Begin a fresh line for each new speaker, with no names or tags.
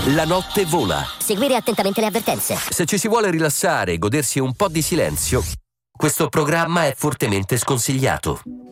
La notte vola.
Seguire attentamente le avvertenze.
Se ci si vuole rilassare e godersi un po' di silenzio, questo programma è fortemente sconsigliato.